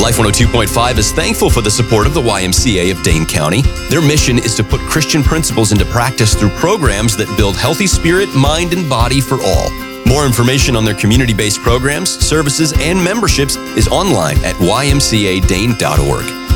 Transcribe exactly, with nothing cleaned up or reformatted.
Life one oh two point five is thankful for the support of the Y M C A of Dane County. Their mission is to put Christian principles into practice through programs that build healthy spirit, mind, and body for all. More information on their community-based programs, services, and memberships is online at y m c a dane dot org.